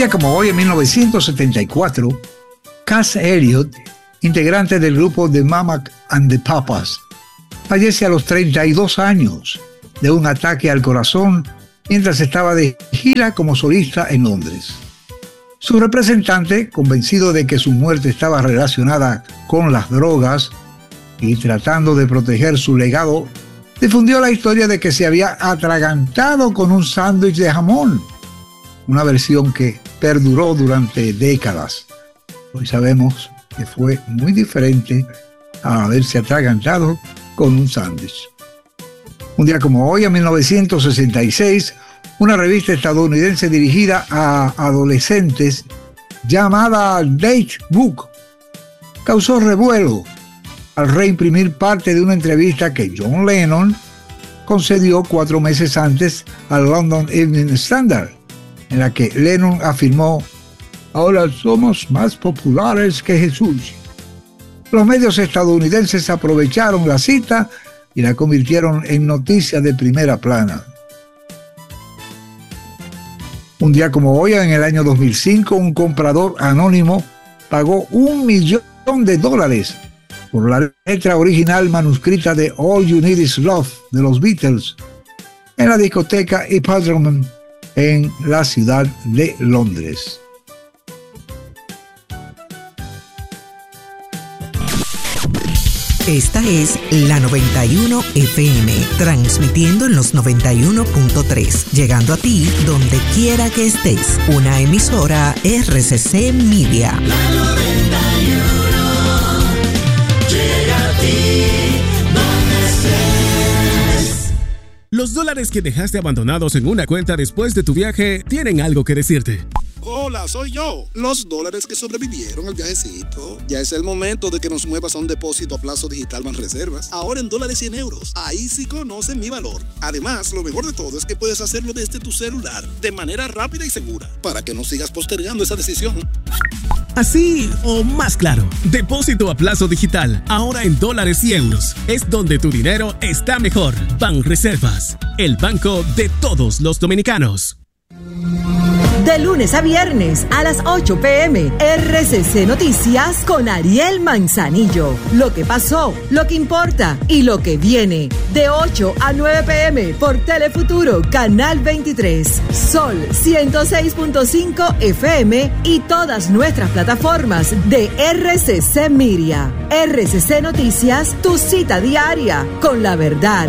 día como hoy, en 1974, Cass Elliot, integrante del grupo The Mama and the Papas, fallece a los 32 años de un ataque al corazón mientras estaba de gira como solista en Londres. Su representante, convencido de que su muerte estaba relacionada con las drogas y tratando de proteger su legado, difundió la historia de que se había atragantado con un sándwich de jamón, una versión que perduró durante décadas. Hoy sabemos que fue muy diferente a haberse atragantado con un sándwich. Un día como hoy, en 1966, una revista estadounidense dirigida a adolescentes llamada Date Book causó revuelo al reimprimir parte de una entrevista que John Lennon concedió 4 meses antes al London Evening Standard, en la que Lennon afirmó: "Ahora somos más populares que Jesús". Los medios estadounidenses aprovecharon la cita y la convirtieron en noticia de primera plana. Un día como hoy, en el año 2005, un comprador anónimo pagó $1 millón por la letra original manuscrita de All You Need Is Love de los Beatles en la discoteca Hippodrome en la ciudad de Londres. Esta es la 91 FM, transmitiendo en los 91.3, llegando a ti donde quiera que estés. Una emisora RCC Media. La 91 llega a ti donde estés. Los dólares que dejaste abandonados en una cuenta después de tu viaje tienen algo que decirte. Hola, soy yo. Los dólares que sobrevivieron al viajecito. Ya es el momento de que nos muevas a un depósito a plazo digital Banreservas. Ahora en dólares y en euros. Ahí sí conocen mi valor. Además, lo mejor de todo es que puedes hacerlo desde tu celular, de manera rápida y segura, para que no sigas postergando esa decisión. Así o más claro, depósito a plazo digital, ahora en dólares y euros. Es donde tu dinero está mejor. Banreservas, el banco de todos los dominicanos. De lunes a viernes a las 8 p.m. RCC Noticias con Ariel Manzanillo. Lo que pasó, lo que importa y lo que viene. De 8 a 9 p.m. por Telefuturo, Canal 23. Sol 106.5 FM y todas nuestras plataformas de RCC Media. RCC Noticias, tu cita diaria con la verdad.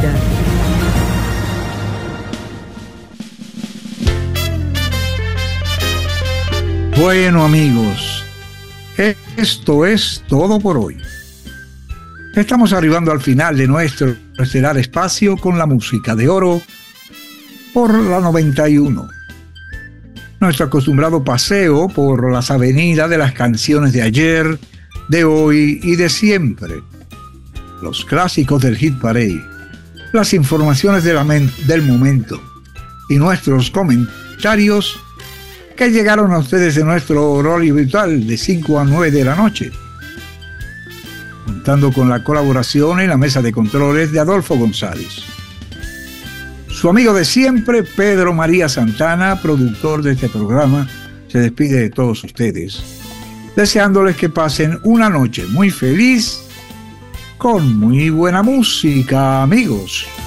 Bueno, amigos, esto es todo por hoy. Estamos arribando al final de nuestro estelar espacio con la música de oro por la 91. Nuestro acostumbrado paseo por las avenidas de las canciones de ayer, de hoy y de siempre. Los clásicos del Hit Parade, las informaciones del momento y nuestros comentarios que llegaron a ustedes en nuestro horario virtual de 5 a 9 de la noche, contando con la colaboración en la mesa de controles de Adolfo González. Su amigo de siempre, Pedro María Santana, productor de este programa, se despide de todos ustedes, deseándoles que pasen una noche muy feliz, con muy buena música, amigos.